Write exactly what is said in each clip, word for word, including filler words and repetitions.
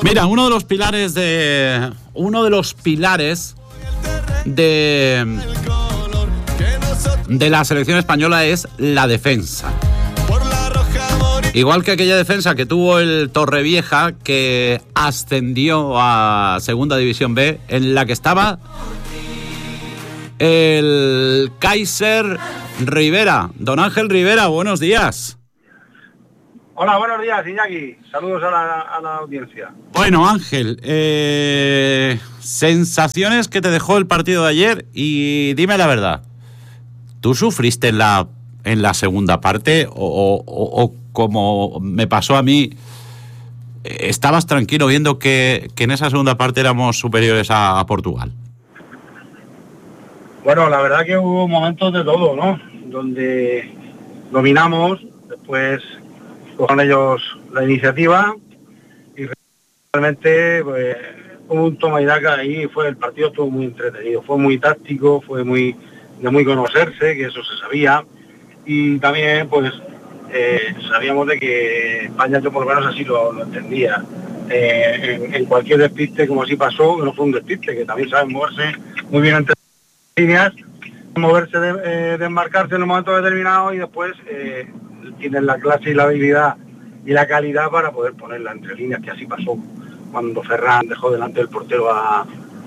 Mira, uno de los pilares de... Uno de los pilares de... de la selección española es la defensa. Igual que aquella defensa que tuvo el Torrevieja, que ascendió a Segunda División B, en la que estaba el Kaiser Rivera. Don Ángel Rivera, buenos días. Hola, buenos días, Iñaki. Saludos a la, a la audiencia. Bueno, Ángel, eh, sensaciones que te dejó el partido de ayer y dime la verdad. ¿Tú sufriste en la, en la segunda parte o, o, o como me pasó a mí, estabas tranquilo viendo que, que en esa segunda parte éramos superiores a, a Portugal? Bueno, la verdad que hubo momentos de todo, ¿no? Donde dominamos, después con ellos la iniciativa y realmente pues hubo un toma y daca ahí. Fue, el partido estuvo muy entretenido, fue muy táctico, fue muy de muy conocerse, que eso se sabía, y también pues eh, sabíamos de que España, yo por lo menos así lo, lo entendía, eh, en, en cualquier despiste, como así pasó, que no fue un despiste, que también saben moverse muy bien entre líneas, moverse, de, eh, desmarcarse en un momento determinado y después eh, tienen la clase y la habilidad y la calidad para poder ponerla entre líneas, que así pasó cuando Ferran dejó delante del portero a,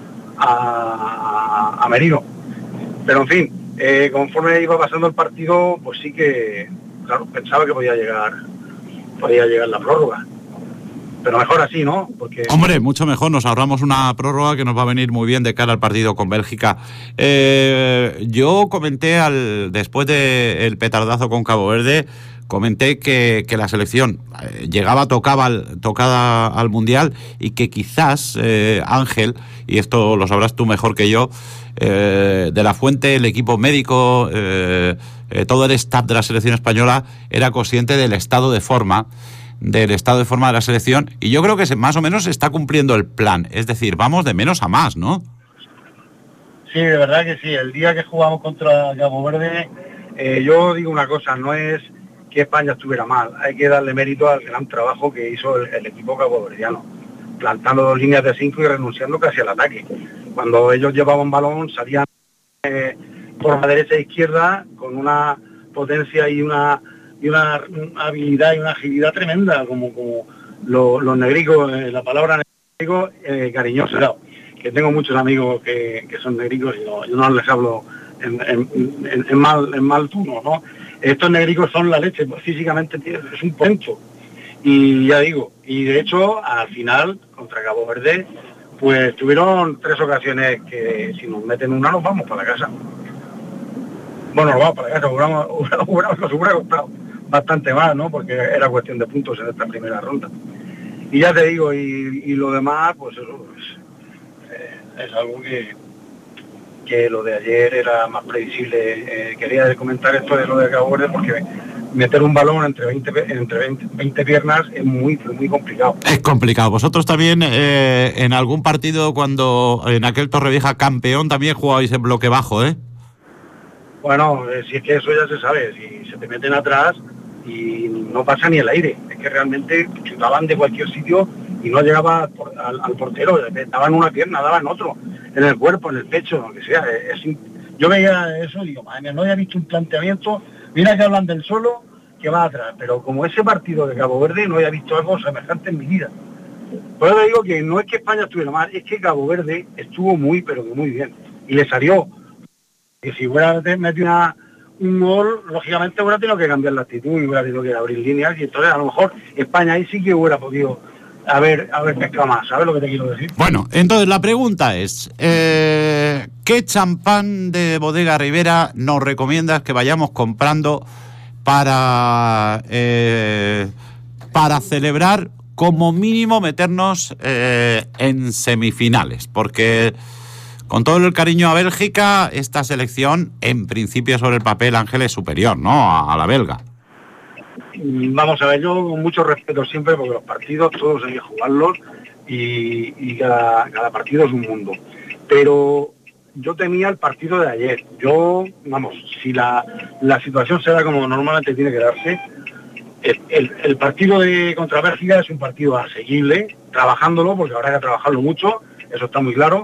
a, a Merino. Pero en fin, eh, conforme iba pasando el partido, pues sí que, claro, pensaba que podía llegar, podía llegar la prórroga. Pero mejor así, ¿no? Porque... Hombre, mucho mejor, nos ahorramos una prórroga que nos va a venir muy bien de cara al partido con Bélgica. Eh, yo comenté al después del petardazo con Cabo Verde, comenté que, que la selección llegaba, tocaba al, tocada al Mundial y que quizás, eh, Ángel, y esto lo sabrás tú mejor que yo, eh, de la fuente, el equipo médico, eh, eh, todo el staff de la selección española era consciente del estado de forma del estado de forma de la selección, y yo creo que se, más o menos se está cumpliendo el plan, es decir, vamos de menos a más, ¿no? Sí, de verdad que sí. El día que jugamos contra Cabo Verde, eh, yo digo una cosa, no es que España estuviera mal, hay que darle mérito al gran trabajo que hizo el, el equipo caboverdiano, plantando dos líneas de cinco y renunciando casi al ataque. Cuando ellos llevaban balón, salían eh, por la derecha e izquierda con una potencia y una y una habilidad y una agilidad tremenda, como, como los, los negricos, eh, la palabra negrico, eh, cariñoso, claro, que tengo muchos amigos que, que son negricos y no, yo no les hablo en, en, en, en mal en mal tono, ¿no? Estos negricos son la leche, pues físicamente es un poncho, y ya digo, y de hecho al final, contra Cabo Verde, pues tuvieron tres ocasiones que si nos meten una nos vamos para casa. Bueno, nos vamos para casa, hubiéramos, hubiéramos, nos hubiera costado bastante más, ¿no? Porque era cuestión de puntos en esta primera ronda. Y ya te digo, y, y lo demás, pues eso es, eh, es algo que, que lo de ayer era más previsible. Eh, quería comentar esto de lo de Cabo Verde porque meter un balón entre veinte, entre veinte, veinte piernas es muy, muy complicado. Es complicado. Vosotros también eh, en algún partido, cuando en aquel Torrevieja campeón, también jugabais en bloque bajo, ¿eh? Bueno, eh, si es que eso ya se sabe, si se te meten atrás y no pasa ni el aire, es que realmente chutaban de cualquier sitio y no llegaba por, al, al portero, daban una pierna, daban otro, en el cuerpo, en el pecho, lo que sea. Es, es, yo veía eso y digo, madre, no había visto un planteamiento, mira que hablan del solo, que va atrás, pero como ese partido de Cabo Verde no había visto algo semejante en mi vida. Por eso digo que no es que España estuviera mal, es que Cabo Verde estuvo muy, pero que muy bien, y le salió. Que si hubiera metido una, un gol, lógicamente hubiera tenido que cambiar la actitud y hubiera tenido que abrir líneas, y entonces a lo mejor España ahí sí que hubiera podido haber, haber pescado más, ¿sabes lo que te quiero decir? Bueno, entonces la pregunta es, eh, ¿qué champán de Bodega Rivera nos recomiendas que vayamos comprando para, eh, para celebrar como mínimo meternos eh, en semifinales? Porque... con todo el cariño a Bélgica, esta selección, en principio sobre el papel, Ángel, es superior, ¿no?, a, a la belga. Vamos a ver, yo con mucho respeto siempre, porque los partidos todos hay que jugarlos y, y cada, cada partido es un mundo. Pero yo temía el partido de ayer. Yo, vamos, si la, la situación se da como normalmente tiene que darse, el, el, el partido de contra Bélgica es un partido asequible, trabajándolo, porque habrá que trabajarlo mucho, eso está muy claro.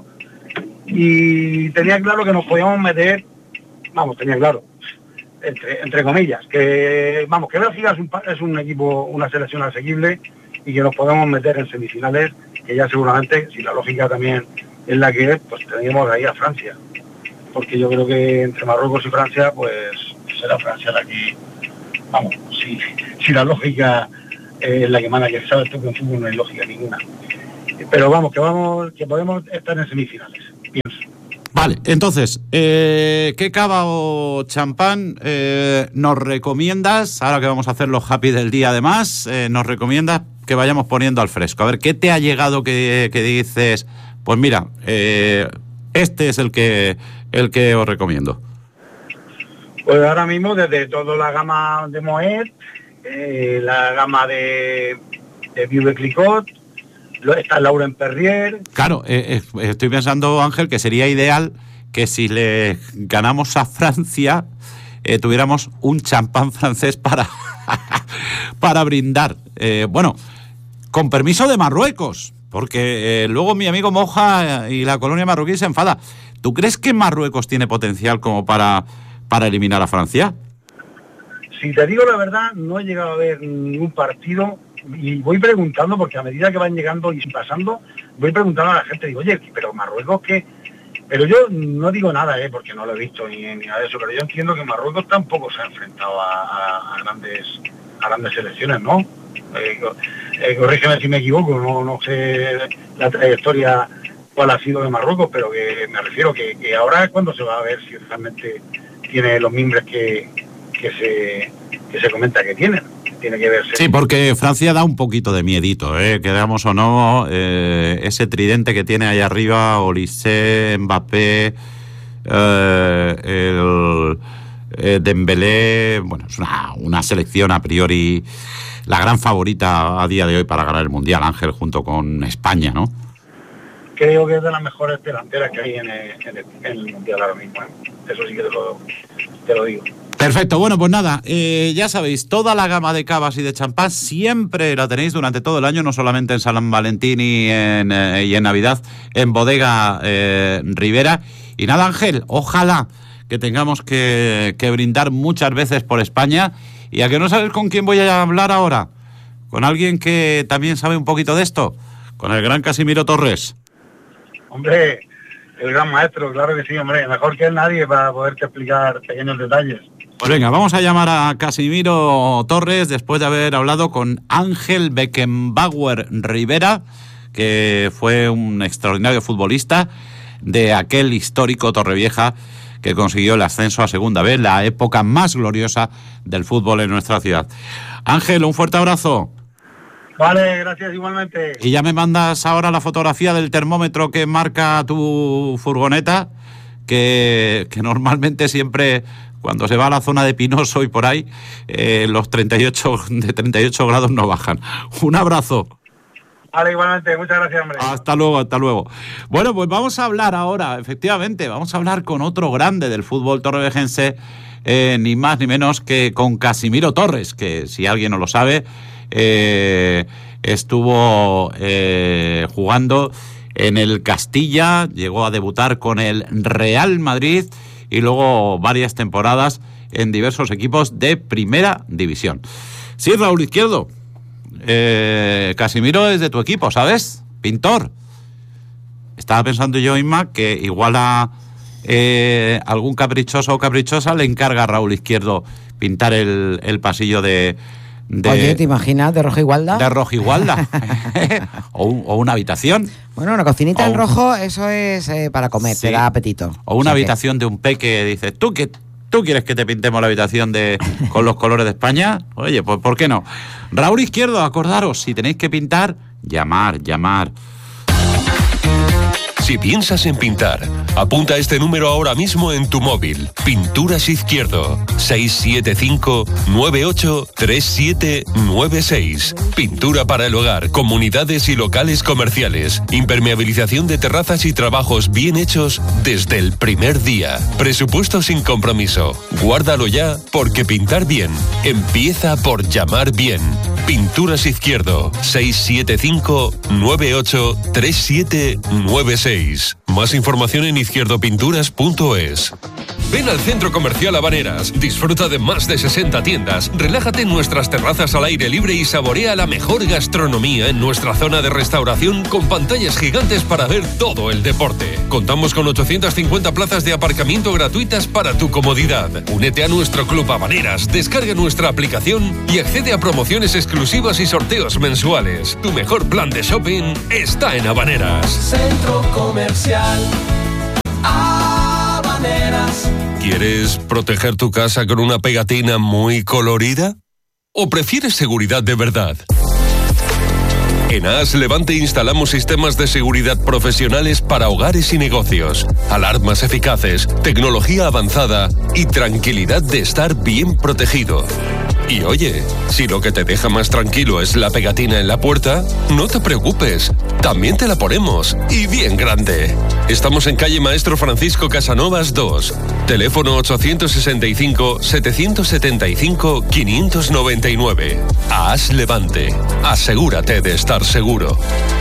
Y tenía claro que nos podíamos meter, vamos, tenía claro, entre, entre comillas, que vamos, que Bélgica es un, es un equipo, una selección asequible y que nos podemos meter en semifinales, que ya seguramente, si la lógica también es la que es, pues tendríamos ahí a Francia. Porque yo creo que entre Marruecos y Francia, pues será Francia la que, vamos, si, si la lógica es la que manda, que sabes tú que en fútbol no hay lógica ninguna. Pero vamos, que vamos, que podemos estar en semifinales, pienso. Vale, entonces, eh, ¿qué cava o champán eh, nos recomiendas? Ahora que vamos a hacer los happy del día además, eh, nos recomiendas que vayamos poniendo al fresco. A ver, ¿qué te ha llegado que, que dices? Pues mira, eh, este es el que el que os recomiendo. Pues ahora mismo desde toda la gama de Moet, eh, la gama de, de Vive Clicot, está Lauren Perrier. Claro, eh, eh, estoy pensando, Ángel, que sería ideal que si le ganamos a Francia eh, tuviéramos un champán francés para, para brindar. Eh, bueno, con permiso de Marruecos, porque eh, luego mi amigo Moja y la colonia marroquí se enfada. ¿Tú crees que Marruecos tiene potencial como para, para eliminar a Francia? Si te digo la verdad, no he llegado a ver ningún partido y voy preguntando, porque a medida que van llegando y pasando, voy preguntando a la gente, digo, oye, pero Marruecos, ¿qué? Pero yo no digo nada, ¿eh? Porque no lo he visto ni, ni nada de eso, pero yo entiendo que Marruecos tampoco se ha enfrentado a, a, a grandes a grandes selecciones, ¿no? Eh, eh, corrígeme si me equivoco, no, no sé la trayectoria cuál ha sido de Marruecos, pero que me refiero que, que ahora es cuando se va a ver si realmente tiene los mimbres que, que se que se comenta que tienen. Tiene que verse. Sí, porque Francia da un poquito de miedito, ¿eh? Quedamos o no, eh, ese tridente que tiene ahí arriba, Olise, Mbappé, eh, el eh, Dembélé, bueno, es una, una selección a priori la gran favorita a día de hoy para ganar el Mundial, Ángel, junto con España, ¿no? Creo que es de las mejores delanteras que hay en el, en el, en el Mundial ahora mismo, ¿eh? Eso sí que te lo, te lo digo. Perfecto, bueno, pues nada, eh, ya sabéis, toda la gama de cavas y de champán siempre la tenéis durante todo el año, no solamente en San Valentín y en, eh, y en Navidad, en Bodega eh, Ribera. Y nada, Ángel, ojalá que tengamos que, que brindar muchas veces por España. ¿Y a que no sabes con quién voy a hablar ahora? ¿Con alguien que también sabe un poquito de esto? Con el gran Casimiro Torres. Hombre, el gran maestro, claro que sí, hombre, mejor que él nadie para poderte explicar pequeños detalles. Pues venga, vamos a llamar a Casimiro Torres después de haber hablado con Ángel Beckenbauer Rivera, que fue un extraordinario futbolista de aquel histórico Torrevieja que consiguió el ascenso a Segunda B, la época más gloriosa del fútbol en nuestra ciudad. Ángel, un fuerte abrazo. Vale, gracias igualmente. Y ya me mandas ahora la fotografía del termómetro que marca tu furgoneta, que, que normalmente siempre, cuando se va a la zona de Pinoso y por ahí, eh, los treinta y ocho, de treinta y ocho grados no bajan. Un abrazo. Vale, igualmente, muchas gracias, hombre. Hasta luego, hasta luego. Bueno, pues vamos a hablar ahora, efectivamente, vamos a hablar con otro grande del fútbol torrevejense, eh, ni más ni menos que con Casimiro Torres, que si alguien no lo sabe, eh, estuvo eh, jugando en el Castilla, llegó a debutar con el Real Madrid y luego varias temporadas en diversos equipos de primera división. Sí, Raúl Izquierdo, eh, Casimiro es de tu equipo, ¿sabes? Pintor. Estaba pensando yo, Inma, que igual a eh, algún caprichoso o caprichosa le encarga a Raúl Izquierdo pintar el, el pasillo de... De, Oye, ¿te imaginas? ¿De rojo igualda? De rojo igualda. o, un, o una habitación. Bueno, una cocinita o en un, rojo, eso es eh, para comer, sí, te da apetito. O una o sea habitación que... de un peque, dices, ¿tú que tú quieres que te pintemos la habitación de con los colores de España? Oye, pues ¿por qué no? Raúl Izquierdo, acordaros, si tenéis que pintar, llamar, llamar. Si piensas en pintar, apunta este número ahora mismo en tu móvil. Pinturas Izquierdo, seis siete cinco, nueve ocho, tres siete nueve seis. Pintura para el hogar, comunidades y locales comerciales. Impermeabilización de terrazas y trabajos bien hechos desde el primer día. Presupuesto sin compromiso. Guárdalo ya, porque pintar bien empieza por llamar bien. Pinturas Izquierdo, seis siete cinco, nueve ocho, tres siete nueve seis. Más información en izquierdo pinturas punto es. Ven al Centro Comercial Habaneras, disfruta de más de sesenta tiendas, relájate en nuestras terrazas al aire libre y saborea la mejor gastronomía en nuestra zona de restauración con pantallas gigantes para ver todo el deporte. Contamos con ochocientas cincuenta plazas de aparcamiento gratuitas para tu comodidad. Únete a nuestro Club Habaneras, descarga nuestra aplicación y accede a promociones exclusivas y sorteos mensuales. Tu mejor plan de shopping está en Habaneras. Centro Comercial Habaneras. ¿Quieres proteger tu casa con una pegatina muy colorida? ¿O prefieres seguridad de verdad? En A S Levante instalamos sistemas de seguridad profesionales para hogares y negocios, alarmas eficaces, tecnología avanzada y tranquilidad de estar bien protegido. Y oye, si lo que te deja más tranquilo es la pegatina en la puerta, no te preocupes, también te la ponemos, y bien grande. Estamos en calle Maestro Francisco Casanovas dos, teléfono ochocientos sesenta y cinco, setecientos setenta y cinco, quinientos noventa y nueve. A S Levante, asegúrate de estar seguro.